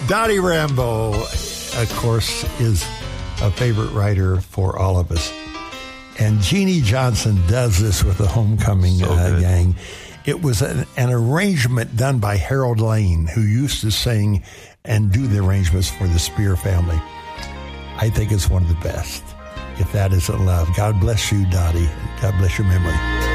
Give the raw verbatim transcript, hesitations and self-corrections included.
Dottie Rambo, of course, is a favorite writer for all of us. And Jeannie Johnson does this with the Homecoming So uh, good. Gang. It was an, an arrangement done by Harold Lane, who used to sing and do the arrangements for the Spear family. I think it's one of the best. If That Isn't Love. God bless you, Dottie. God bless your memory.